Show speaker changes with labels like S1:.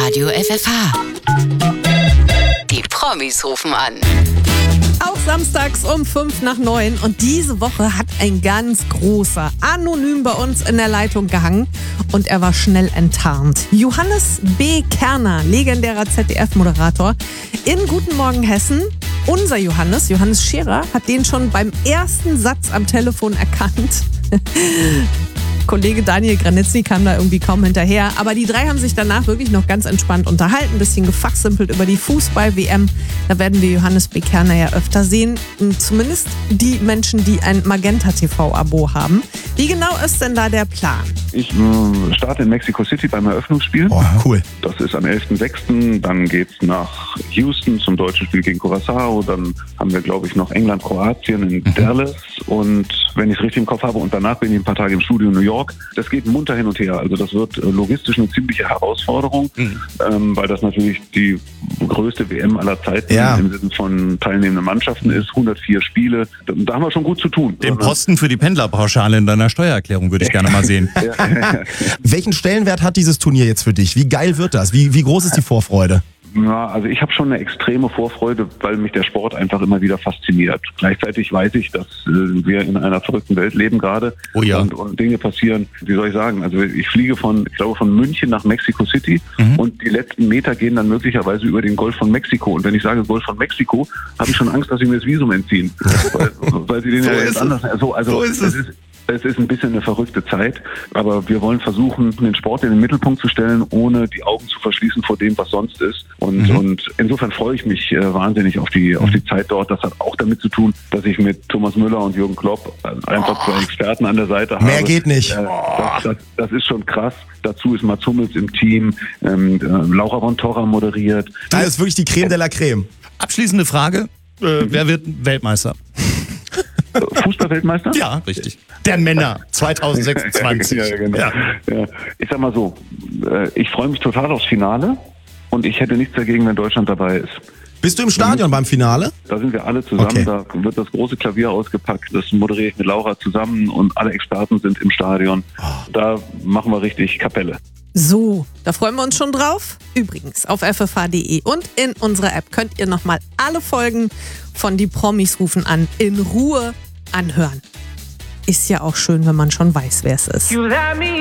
S1: Radio FFH. Die Promis rufen an.
S2: Auch samstags um 8:55 und diese Woche hat ein ganz großer anonym bei uns in der Leitung gehangen und er war schnell enttarnt. Johannes B. Kerner, legendärer ZDF-Moderator in Guten Morgen Hessen. Unser Johannes Scherer, hat den schon beim ersten Satz am Telefon erkannt. Kollege Daniel Granitzny kam da irgendwie kaum hinterher. Aber die drei haben sich danach wirklich noch ganz entspannt unterhalten, ein bisschen gefachsimpelt über die Fußball-WM. Da werden wir Johannes B. Kerner ja öfter sehen. Zumindest die Menschen, die ein Magenta-TV-Abo haben. Wie genau ist denn da der Plan?
S3: Ich starte in Mexico City beim Eröffnungsspiel.
S4: Oh, cool.
S3: Das ist am 11.06. Dann geht's nach Houston zum deutschen Spiel gegen Curaçao. Dann haben wir, glaube ich, noch England, Kroatien in Dallas. Und wenn ich es richtig im Kopf habe, und danach bin ich ein paar Tage im Studio in New York. Das geht munter hin und her. Also das wird logistisch eine ziemliche Herausforderung, weil das natürlich die größte WM aller Zeiten im Sinne von teilnehmenden Mannschaften ist. 104 Spiele. Da haben wir schon gut zu tun.
S4: Den Posten für die Pendlerpauschale in deiner Steuererklärung würde ich gerne mal sehen. Welchen Stellenwert hat dieses Turnier jetzt für dich? Wie geil wird das? Wie groß ist die Vorfreude?
S3: Ja, also ich habe schon eine extreme Vorfreude, weil mich der Sport einfach immer wieder fasziniert. Gleichzeitig weiß ich, dass wir in einer verrückten Welt leben gerade.
S4: Oh ja.
S3: Und Dinge passieren, wie soll ich sagen, also ich fliege von München nach Mexico City und die letzten Meter gehen dann möglicherweise über den Golf von Mexiko. Und wenn ich sage Golf von Mexiko, habe ich schon Angst, dass sie mir das Visum entziehen. weil sie den
S4: So
S3: ja
S4: ist
S3: anders...
S4: So ist es.
S3: Es ist ein bisschen eine verrückte Zeit, aber wir wollen versuchen, den Sport in den Mittelpunkt zu stellen, ohne die Augen zu verschließen vor dem, was sonst ist. Und insofern freue ich mich wahnsinnig auf die Zeit dort. Das hat auch damit zu tun, dass ich mit Thomas Müller und Jürgen Klopp einfach zwei Experten an der Seite habe.
S4: Mehr geht nicht.
S3: Das ist schon krass. Dazu ist Mats Hummels im Team, Laura von Torra moderiert.
S4: Das ist wirklich die Creme de la Creme. Abschließende Frage. Wer wird Weltmeister?
S3: Fußballweltmeister?
S4: Ja, richtig. Der Männer 2026.
S3: Ja, genau. Ja. Ich sag mal so, ich freue mich total aufs Finale und ich hätte nichts dagegen, wenn Deutschland dabei ist.
S4: Bist du im Stadion beim Finale?
S3: Da sind wir alle zusammen,
S4: Okay.
S3: Da wird das große Klavier ausgepackt, das moderiere ich mit Laura zusammen und alle Experten sind im Stadion. Da machen wir richtig Kapelle.
S2: So, da freuen wir uns schon drauf. Übrigens, auf ffh.de und in unserer App könnt ihr nochmal alle Folgen von Die Promis rufen an in Ruhe anhören. Ist ja auch schön, wenn man schon weiß, wer es ist.